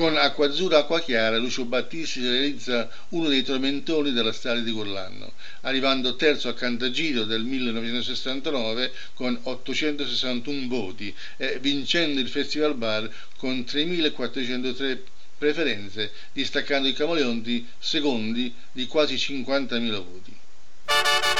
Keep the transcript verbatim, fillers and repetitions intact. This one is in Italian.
Con Acqua Azzurra, Acqua Chiara, Lucio Battisti realizza uno dei tormentoni della strada di quell'anno, arrivando terzo a Cantagiro del millenovecentosessantanove con ottocentosessantuno voti e vincendo il Festival Bar con tremilaquattrocentotre preferenze, distaccando i Camaleonti secondi di quasi cinquantamila voti.